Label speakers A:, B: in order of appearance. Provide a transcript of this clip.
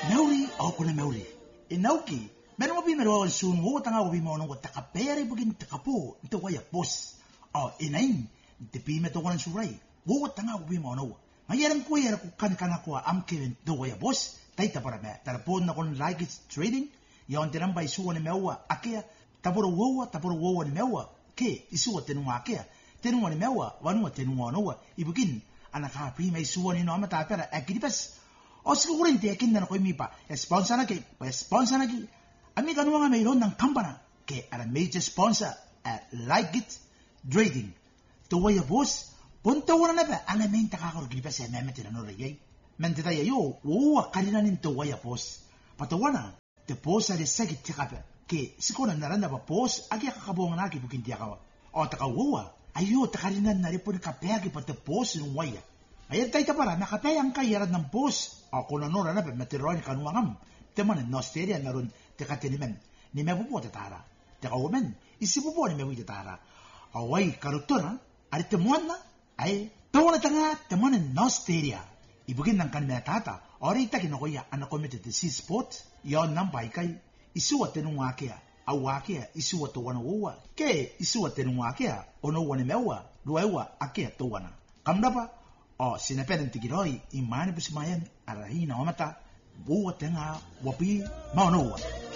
A: Meuri au kuna meuri. Inauki, meron mo bimero ang sunwo tanga ubi mo nung takapere bugin takapo nto waya boss. Oh, inain, tepi me to kan surai. Wo tanga ubi mo no. Mayarang ko yara ko kan ko am kevin do waya boss. Taita para me. Tarapon na kon like it's trading. Yaon tiram ba isuwa ni mewa akea. Taporo wowa ni mewa. Ke isuwa tenunga akea. Tenunga ni mewa, wanua tenunga noa. Ibukin, anaka prima isuwa ni no amata pera akiripes. O siguramente akin na ko'y mipa, sponsor na ki. Ami kanuwa nga mayroon ng kampana, ke ara major sponsor at Like It Trading. Tuwaya boss, punta wala na ba, ang amin takakagripa sa memet na norayay. Mente tayo yo, uwa kanina nin tuwaya boss. Patawana, te boss ari sagit tikapa, ke sikona naranda ba boss, agi kakabungan aki bukin tiyakawa. O takawuwa, ayo takarinan na rin po nakapayagi pa te boss ng waya. Ayan tayo para nakatayang kayaran ng boss. Ako na nora na matiroan kanuangam. Teman no steria naron tekatinimen. Ni mebubo tatara. Tekawomen isibubo ni mebu tatara. Away karutora ari temuan na ay tawana tanga teman no steria. Ibugin ng kanila tata. Ori ita kinakoya ana committed to see sport. Yon nang baikay isuwa tenunga kaya. Awakia isuwa to wana uwa. Ke isuwa tenunga kaya ono wana mewa. Luewa akia to wana. Kamdapa o sinapedang tigiroi imani pusimayan arahina omata buwa tenga wapi maunowa.